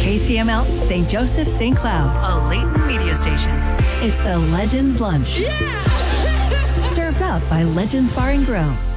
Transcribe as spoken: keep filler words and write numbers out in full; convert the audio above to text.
K C M L Saint Joseph Saint Cloud, a Leighton media station. It's the Legends Lunch. Yeah! Served up by Legends Bar and Grill.